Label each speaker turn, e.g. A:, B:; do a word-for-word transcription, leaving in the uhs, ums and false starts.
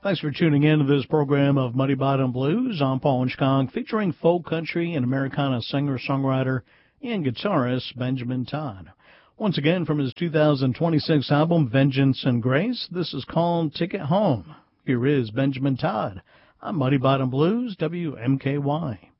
A: Thanks for tuning in to this program of Muddy Bottom Blues. I'm Paul Inchkong, featuring folk country and Americana singer-songwriter and guitarist Benjamin Todd. Once again, from his two thousand twenty-six album, Vengeance and Grace, this is called Ticket Home. Here is Benjamin Todd on Muddy Bottom Blues, W M K Y.